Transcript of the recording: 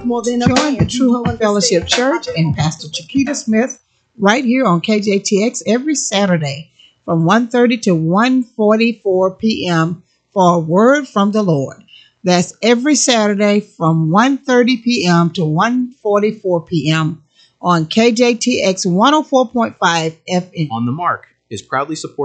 more than a Join man. the True Hope Fellowship Church and Pastor Chiquita Smith right here on KJTX every Saturday from 1:30 to 1:44 p.m. for a word from the Lord. That's every Saturday from 1:30 p.m. to 1:44 p.m. on KJTX 104.5 FM. On the Mark is proudly supported